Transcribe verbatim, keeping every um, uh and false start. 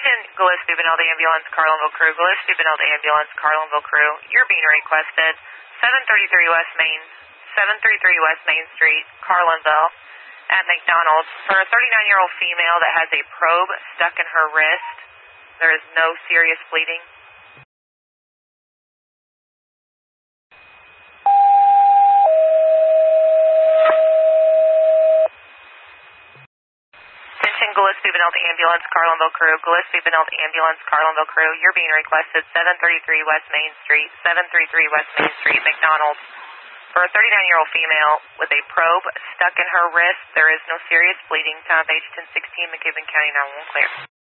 Attention, Gillespie Benelli Ambulance, Carlinville Crew. Gillespie Benelli Ambulance, Carlinville Crew. You're being requested. seven thirty-three West Main, seven thirty-three West Main Street, Carlinville, at McDonald's. For a thirty-nine-year-old female that has a probe stuck in her wrist, there is no serious bleeding. Gillespie Benelli Ambulance, Carlinville Crew. Gillespie Benelli Ambulance, Carlinville Crew. You're being requested seven thirty-three West Main Street, seven thirty-three West Main Street, McDonald's. For a thirty-nine-year-old female with a probe stuck in her wrist, there is no serious bleeding. Time of age ten sixteen, McKibben County nine one one clear.